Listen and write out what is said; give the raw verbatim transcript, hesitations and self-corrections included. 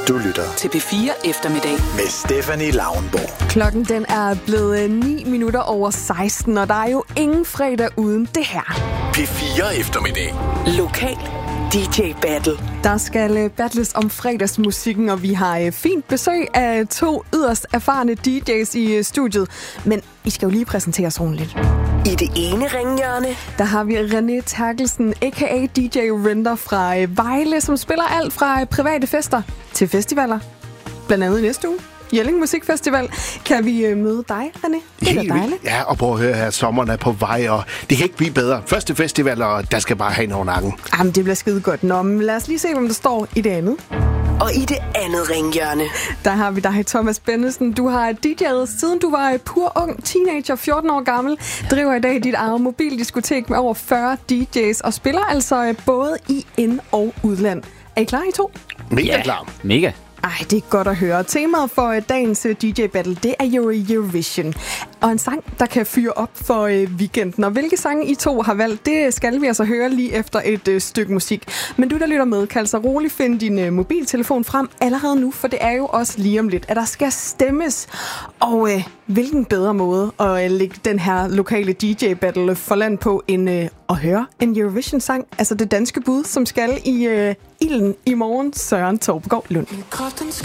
Du lytter til P fire Eftermiddag med Stephanie Lauenborg. Klokken den er blevet ni minutter over seksten, og der er jo ingen fredag uden det her. P fire Eftermiddag. Lokal D J Battle. Der skal battles om fredagsmusikken, og vi har fint besøg af to yderst erfarne D J's i studiet. Men I skal jo lige præsentere os ordentligt. I det ene ringhjørne, der har vi René Terkelsen, a k a. D J Render fra Vejle, som spiller alt fra private fester til festivaler. Blandt andet i næste uge. Jelling Musikfestival. Kan vi møde dig, René? Det er dejligt. Ja, og prøv at høre her, sommeren er på vej, og det kan ikke blive bedre. Første festival, og der skal bare have en over nakken. Jamen, det bliver skide godt. Nå, men lad os lige se, hvem der står i det andet. Og i det andet ringhjørne, der har vi dig, Thomas Bennesen. Du har D J'et siden du var pur ung teenager, fjorten år gammel. Driver i dag dit eget mobildiskotek med over fyrre D J's og spiller altså både i ind- og udland. Er I klar, I to? Mega ja, klar. Mega. Ej, det er godt at høre. Temaet for dagens D J Battle, det er jo Eurovision. Og en sang, der kan fyre op for weekenden. Og hvilke sange I to har valgt, det skal vi altså høre lige efter et øh, stykke musik. Men du, der lytter med, kan altså roligt finde din øh, mobiltelefon frem allerede nu, for det er jo også lige om lidt, at der skal stemmes. Og øh, hvilken bedre måde at øh, lægge den her lokale D J Battle for land på, end øh, at høre en Eurovision-sang. Altså det danske bud, som skal i øh, ilden i morgen. Søren Torpegaard Lund.